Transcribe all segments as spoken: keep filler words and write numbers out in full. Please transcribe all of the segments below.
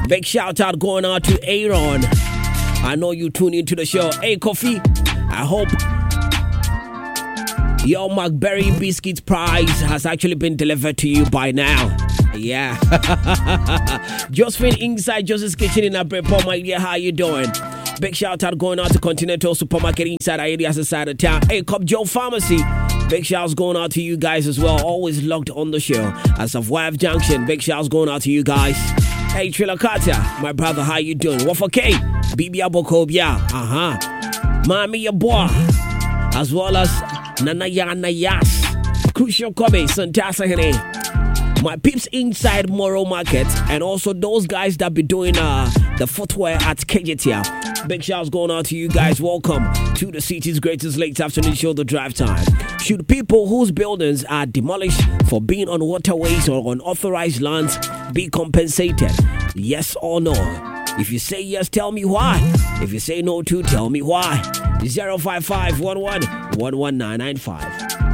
Big shout out going out to Aaron. I know you tune into the show. Hey, Kofi, I hope your McBerry Biscuit prize has actually been delivered to you by now. Yeah. Josephine inside Joseph's Kitchen in Abreport, my dear, how you doing? Big shout out going out to Continental Supermarket inside our areas inside of town. Hey, Cop Joe Pharmacy. Big shouts going out to you guys as well. Always logged on the show. As of Wife Junction, big shouts going out to you guys. Hey, Trilakata, my brother, how you doing? Wafa K, Bibi Abokobia, uh-huh. Mami your boy, as well as Nanayana Yas, Crucial Kobe, Santasa Hene. My peeps inside Moro Market, and also those guys that be doing uh, the footwear at K J T A. Big shouts going out to you guys. Welcome to the city's greatest late afternoon show, The Drive Time. Should people whose buildings are demolished for being on waterways or unauthorized lands be compensated? Yes or no? If you say yes, tell me why. If you say no too, tell me why. zero five five one one one one nine nine five.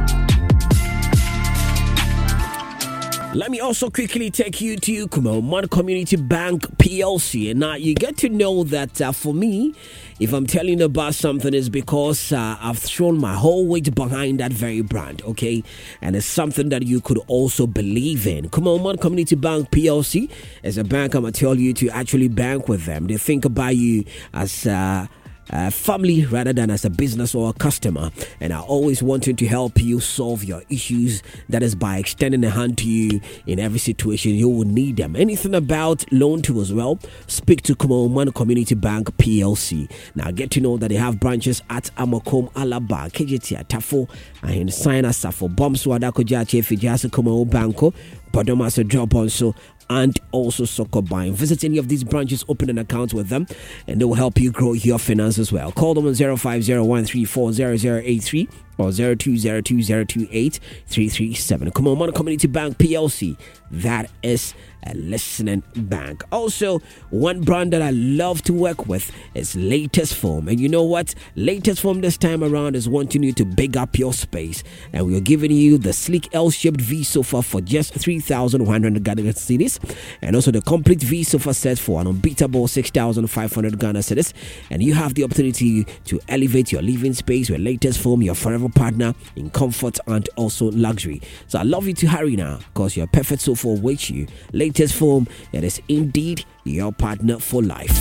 Let me also quickly take you to Kumaman Community Bank P L C. And now you get to know that uh, for me, if I'm telling you about something, it's because uh, I've thrown my whole weight behind that very brand, okay? And it's something that you could also believe in. Kumaman Community Bank P L C is a bank I'm going to tell you to actually bank with them. They think about you as Uh, Uh, family rather than as a business or a customer, and I always wanted to help you solve your issues. That is by extending a hand to you in every situation you will need them. Anything about loan to as well, speak to Kumaman Community Bank P L C. Now get to know that they have branches at Amakom, Alaba, K J T A, Tafo, and Signa Safo, Bomswa, Dakoja, Chefijasa, Kumaman Banko, Podomasa Drop also, and also Sokobine. Visit any of these branches, open an account with them, and they will help you grow your finance as well. Call them on zero five zero one three four zero zero eight three or zero two zero two zero two eight three three seven. Come on, Mon Community Bank P L C. That is a listening bank. Also, one brand that I love to work with is Latest Foam. And you know what? Latest Foam this time around is wanting you to big up your space. And we're giving you the sleek L-shaped V sofa for just three thousand one hundred Ghana cedis. And also the complete V sofa set for an unbeatable six thousand five hundred Ghana cedis. And you have the opportunity to elevate your living space with Latest Foam, your forever partner in comfort and also luxury. So I love you to hurry now, because your perfect sofa awaits you. Latest Foam, it is indeed your partner for life.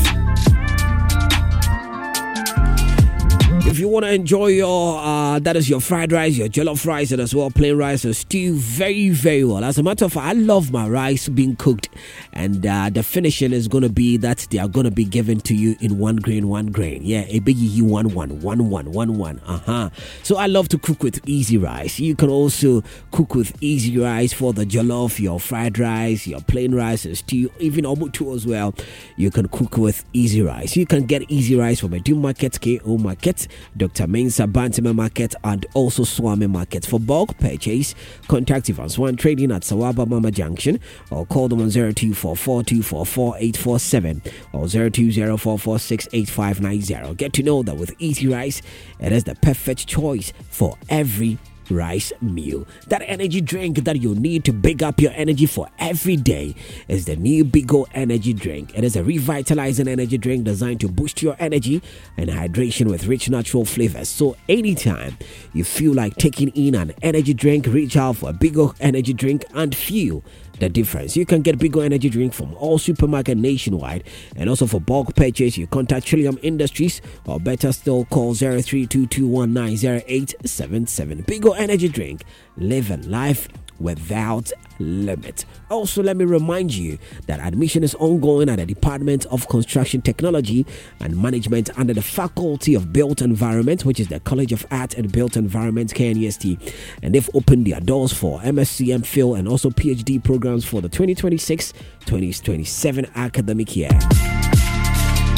If you want to enjoy your, uh, that is your fried rice, your jollof rice, and as well plain rice and stew very, very well. As a matter of fact, I love my rice being cooked, and uh, the finishing is going to be that they are going to be given to you in one grain, one grain. Yeah, a biggie, you one, one, one, one, one, one. Uh-huh. So I love to cook with Easy Rice. You can also cook with Easy Rice for the jollof, your fried rice, your plain rice and stew, even omutu as well. You can cook with Easy Rice. You can get Easy Rice from Edu Market, K O Market, Doctor Mensa Bantima Market, and also Swami Market. For bulk purchase, contact Evans One Trading at Sawaba Mama Junction, or call them on zero two four four two four four eight four seven or zero two zero four four six eight five nine zero. Get to know that with Easy Rice, it is the perfect choice for every rice meal. That energy drink that you need to big up your energy for every day is the new Bigo energy drink. It is a revitalizing energy drink designed to boost your energy and hydration with rich natural flavors. So anytime you feel like taking in an energy drink, reach out for a Bigo energy drink and feel the difference. You can get Bigo energy drink from all supermarkets nationwide, and also for bulk purchase, you contact Trillium Industries, or better still, call zero three two two one nine zero eight seven seven. Bigo energy drink, live a life without limit. Also, let me remind you that admission is ongoing at the Department of Construction Technology and Management under the Faculty of Built Environment, which is the College of Art and Built Environment, K N U S T, and they've opened their doors for M S c, MPhil, and also P H D programs for the twenty twenty-six twenty twenty-seven academic year.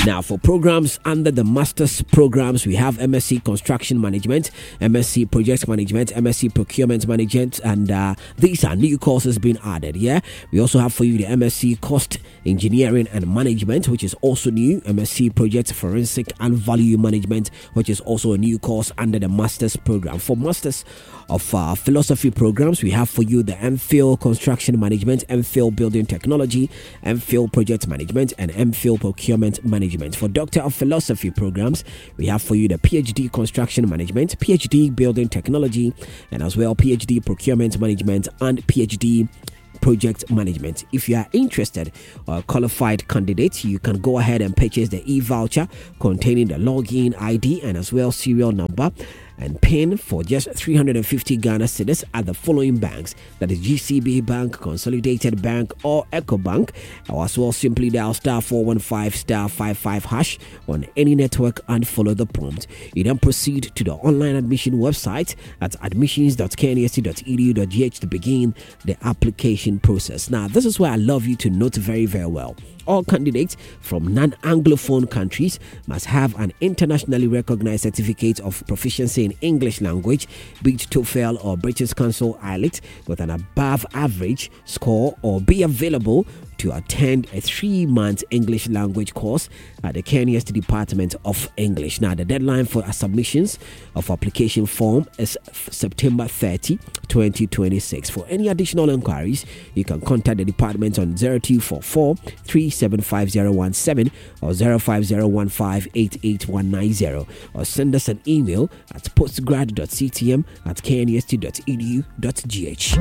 Now, for programs under the master's programs, we have M S c Construction Management, M S c Project Management, M S c Procurement Management, and uh, these are new courses being added. Yeah, we also have for you the M S c Cost Engineering and Management, which is also new, M S c Project Forensic and Value Management, which is also a new course under the master's program. For masters of uh, philosophy programs, we have for you the M Phil Construction Management, M Phil Building Technology, M Phil Project Management, and M Phil Procurement Management. For Doctor of Philosophy programs, we have for you the PhD Construction Management, PhD Building Technology, and as well PhD Procurement Management and PhD Project Management. If you are interested or a qualified candidate, you can go ahead and purchase the e-voucher containing the login I D and as well serial number and PIN for just three hundred fifty Ghana cedis at the following banks, that is G C B Bank, Consolidated Bank, or EcoBank, or as well simply dial star four one five star five five hash on any network and follow the prompt. You then proceed to the online admission website at admissions dot k n s t dot e d u dot g h to begin the application process. Now, this is where I love you to note very, very well. All candidates from non-Anglophone countries must have an internationally recognized certificate of proficiency in English language, be it TOEFL or British Council I E L T S, with an above average score, or be available to attend a three-month English language course at the K N S T Department of English. Now, the deadline for submissions of application form is September thirtieth, twenty twenty-six. For any additional inquiries, you can contact the department on zero two four four, three seven five zero one seven or zero five zero one five eight eight one nine zero, or send us an email at postgrad dot c t m at k n s t dot e d u dot g h.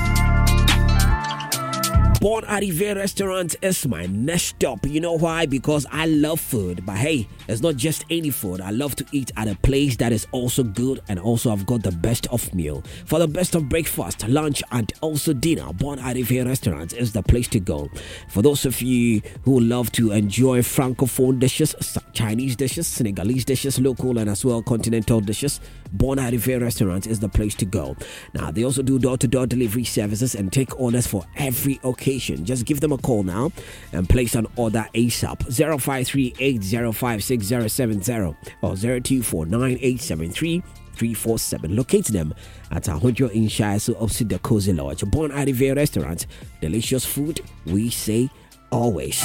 Bon Arrivé Restaurant is my next stop. You know why? Because I love food. But hey, it's not just any food. I love to eat at a place that is also good, and also I've got the best of meal. For the best of breakfast, lunch, and also dinner, Bon Arrivé Restaurant is the place to go. For those of you who love to enjoy Francophone dishes, Chinese dishes, Senegalese dishes, local and as well continental dishes, Bon Arrivé Restaurant is the place to go. Now, they also do door-to-door delivery services and take orders for every occasion. Just give them a call now and place an order ASAP. zero five three eight zero five six zero seven zero or zero two four nine eight seven three three four seven. Locate them at Ahunjo in Shire, so opposite the Cozy Lodge. Bon Arrivé Restaurant. Delicious food, we say always.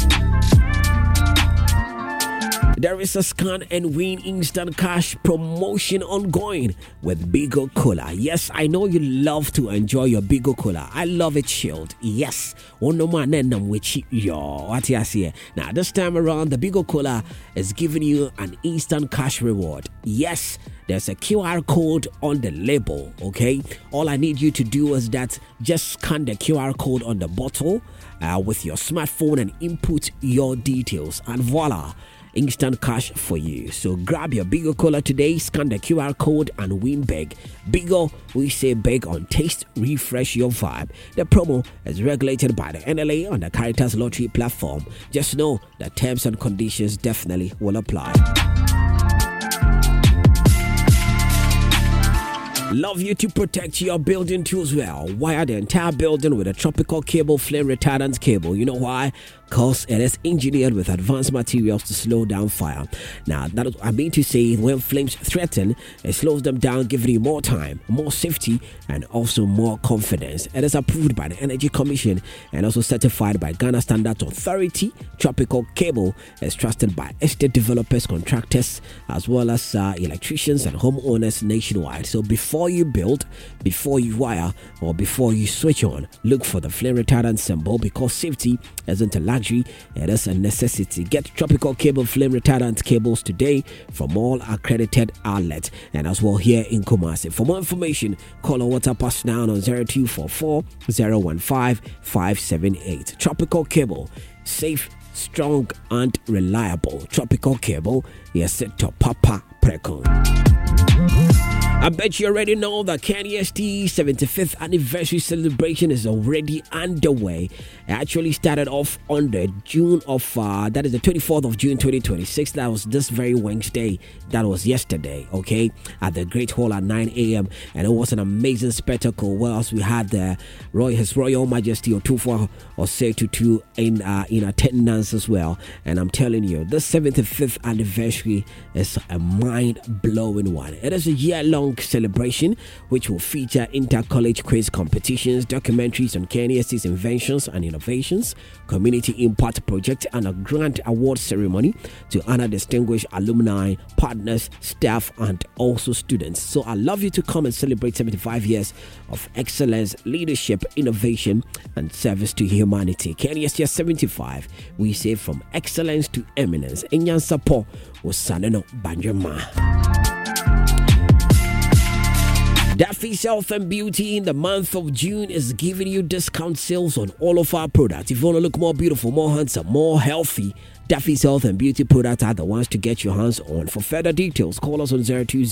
There is a scan and win instant cash promotion ongoing with Bigo Cola. Yes, I know you love to enjoy your Bigo Cola. I love it chilled. Yes. Now, this time around, the Bigo Cola is giving you an instant cash reward. Yes, there's a Q R code on the label, okay? All I need you to do is that just scan the Q R code on the bottle uh, with your smartphone and input your details, and voila, instant cash for you. So grab your Bigo Cola today, scan the Q R code and win big. Bigo, we say big on taste, refresh your vibe. The promo is regulated by the N L A on the Caritas Lottery platform. Just know that terms and conditions definitely will apply. Love you to protect your building tools well. Wire the entire building with a tropical cable flame retardant cable. You know why? Because it is engineered with advanced materials to slow down fire. Now, that is, I mean to say, when flames threaten, it slows them down, giving you more time, more safety, and also more confidence. It is approved by the Energy Commission and also certified by Ghana Standards Authority. Tropical cable is trusted by estate developers, contractors, as well as uh, electricians and homeowners nationwide. So before you build, before you wire, or before you switch on, look for the flame retardant symbol, because safety isn't a luxury, it is a necessity. Get tropical cable flame retardant cables today from all accredited outlets and as well here in Kumasi. For more information, call or WhatsApp us now on zero two four four zero one five five seven eight. Tropical cable, safe, strong, and reliable. Tropical cable, yes, to Papa Precon. I bet you already know that Kenny S T seventy-fifth anniversary celebration is already underway. It actually started off on the June of, uh, that is the twenty-fourth of June twenty twenty-six. That was this very Wednesday. That was yesterday, okay, at the Great Hall at nine a.m. And it was an amazing spectacle. Well, as we had the Royal, His Royal Majesty Otufoa Osei Tutu in, uh, in attendance as well. And I'm telling you, the seventy-fifth anniversary is a mind-blowing one. It is a year-long celebration which will feature inter-college quiz competitions, documentaries on Kenny S T's inventions and innovations, community impact project, and a grant award ceremony to honor distinguished alumni, partners, staff, and also students. So I'd love you to come and celebrate seventy-five years of excellence, leadership, innovation, and service to humanity. Kenny S T seventy-five, we say from excellence to eminence. Inyan Sapo was Saneno Banjama. Daffy's Health and Beauty in the month of June is giving you discount sales on all of our products. If you want to look more beautiful, more handsome, more healthy, Daffy's Health and Beauty products are the ones to get your hands on. For further details, call us on zero two zero